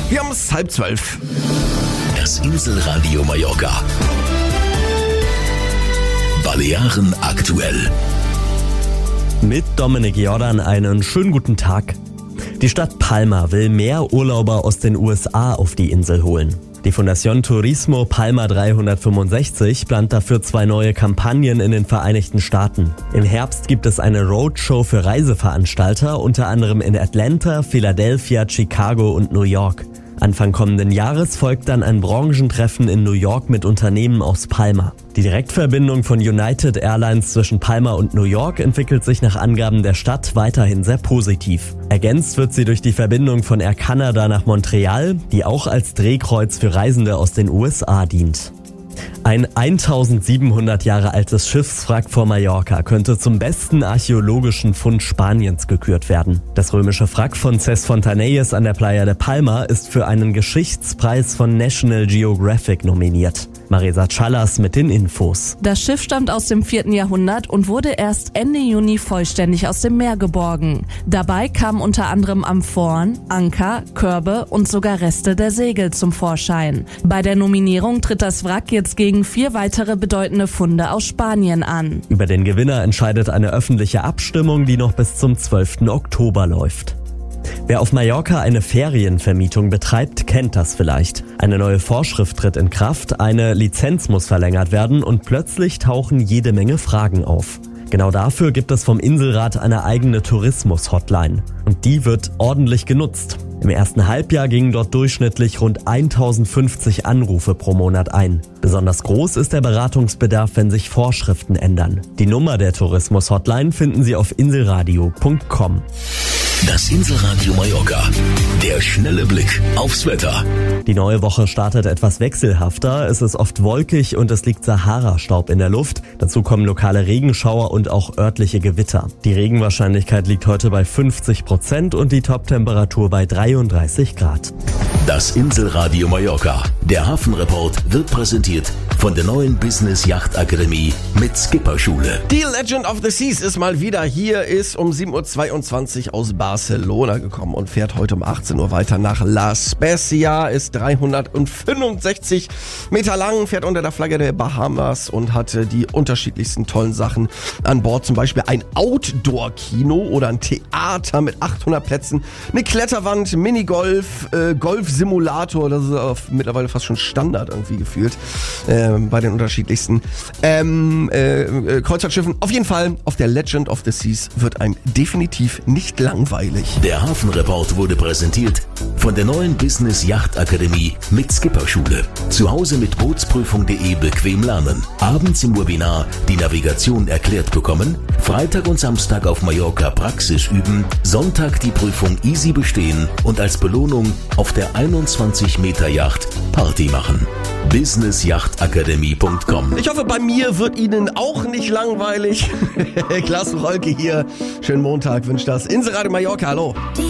Wir haben es 11:30. Das Inselradio Mallorca. Balearen aktuell. Mit Dominik Jordan einen schönen guten Tag. Die Stadt Palma will mehr Urlauber aus den USA auf die Insel holen. Die Fundación Turismo Palma 365 plant dafür 2 neue Kampagnen in den Vereinigten Staaten. Im Herbst gibt es eine Roadshow für Reiseveranstalter, unter anderem in Atlanta, Philadelphia, Chicago und New York. Anfang kommenden Jahres folgt dann ein Branchentreffen in New York mit Unternehmen aus Palma. Die Direktverbindung von United Airlines zwischen Palma und New York entwickelt sich nach Angaben der Stadt weiterhin sehr positiv. Ergänzt wird sie durch die Verbindung von Air Canada nach Montreal, die auch als Drehkreuz für Reisende aus den USA dient. Ein 1700 Jahre altes Schiffswrack vor Mallorca könnte zum besten archäologischen Fund Spaniens gekürt werden. Das römische Wrack von Ces Fontanelles an der Playa de Palma ist für einen Geschichtspreis von National Geographic nominiert. Marisa Chalas mit den Infos. Das Schiff stammt aus dem 4. Jahrhundert und wurde erst Ende Juni vollständig aus dem Meer geborgen. Dabei kamen unter anderem Amphoren, Anker, Körbe und sogar Reste der Segel zum Vorschein. Bei der Nominierung tritt das Wrack jetzt gegen 4 weitere bedeutende Funde aus Spanien an. Über den Gewinner entscheidet eine öffentliche Abstimmung, die noch bis zum 12. Oktober läuft. Wer auf Mallorca eine Ferienvermietung betreibt, kennt das vielleicht. Eine neue Vorschrift tritt in Kraft, eine Lizenz muss verlängert werden und plötzlich tauchen jede Menge Fragen auf. Genau dafür gibt es vom Inselrat eine eigene Tourismus-Hotline. Und die wird ordentlich genutzt. Im ersten Halbjahr gingen dort durchschnittlich rund 1050 Anrufe pro Monat ein. Besonders groß ist der Beratungsbedarf, wenn sich Vorschriften ändern. Die Nummer der Tourismus-Hotline finden Sie auf inselradio.com. Das Inselradio Mallorca. Der schnelle Blick aufs Wetter. Die neue Woche startet etwas wechselhafter. Es ist oft wolkig und es liegt Sahara-Staub in der Luft. Dazu kommen lokale Regenschauer und auch örtliche Gewitter. Die Regenwahrscheinlichkeit liegt heute bei 50% und die Toptemperatur bei 33 Grad. Das Inselradio Mallorca. Der Hafenreport wird präsentiert von der neuen Business Yacht Akademie mit Skipperschule. Die Legend of the Seas ist mal wieder hier, ist um 7:22 Uhr aus Barcelona gekommen und fährt heute um 18 Uhr weiter nach La Spezia, ist 365 Meter lang, fährt unter der Flagge der Bahamas und hatte die unterschiedlichsten tollen Sachen an Bord, zum Beispiel ein Outdoor-Kino oder ein Theater mit 800 Plätzen, eine Kletterwand, Minigolf, Golfsimulator, das ist mittlerweile fast schon Standard irgendwie gefühlt. Bei den unterschiedlichsten Kreuzfahrtschiffen. Auf jeden Fall, auf der Legend of the Seas wird einem definitiv nicht langweilig. Der Hafenreport wurde präsentiert von der neuen Business Yacht Akademie mit Skipperschule. Zu Hause mit Bootsprüfung.de bequem lernen. Abends im Webinar die Navigation erklärt bekommen. Freitag und Samstag auf Mallorca Praxis üben. Sonntag die Prüfung easy bestehen und als Belohnung auf der 21 Meter Yacht Party machen. businessjachtakademie.com. Ich hoffe, bei mir wird Ihnen auch nicht langweilig. Klaas Rolke hier. Schönen Montag wünscht das Inselradio Mallorca. Hallo.